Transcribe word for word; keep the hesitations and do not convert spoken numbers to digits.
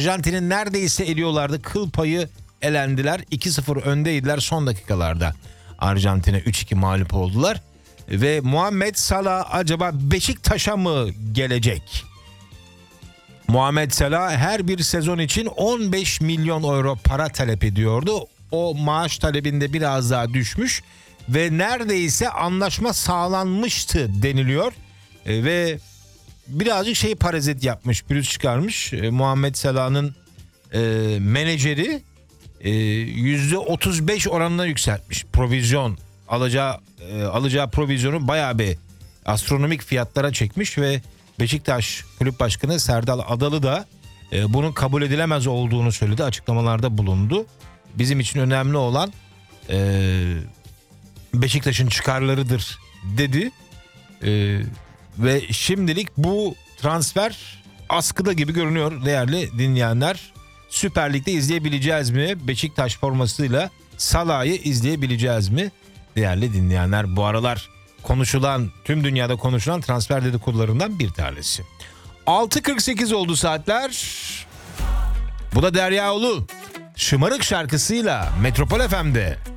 Arjantin'i neredeyse eliyorlardı. Kıl payı elendiler. iki sıfır öndeydiler son dakikalarda. Arjantin'e üç iki mağlup oldular. Ve Muhammed Salah acaba Beşiktaş'a mı gelecek? Muhammed Salah her bir sezon için on beş milyon euro para talep ediyordu. O maaş talebinde biraz daha düşmüş ve neredeyse anlaşma sağlanmıştı deniliyor. E, ve birazcık şey parazit yapmış, pürüz çıkarmış. E, Muhammed Salah'ın e, menajeri e, yüzde otuz beş oranına yükseltmiş. Provizyon alacağı e, alacağı provizyonu bayağı bir astronomik fiyatlara çekmiş ve Beşiktaş Kulüp Başkanı Serdal Adalı da e, bunun kabul edilemez olduğunu söyledi. Açıklamalarda bulundu. Bizim için önemli olan e, Beşiktaş'ın çıkarlarıdır dedi. E, ve şimdilik bu transfer askıda gibi görünüyor değerli dinleyenler. Süper Lig'de izleyebileceğiz mi? Beşiktaş formasıyla Salah'ı izleyebileceğiz mi? Değerli dinleyenler, bu aralar konuşulan, tüm dünyada konuşulan transfer dedikodularından bir tanesi. altı kırk sekiz oldu saatler. Bu da Derya Ulu. Şımarık şarkısıyla Metropol F M'de.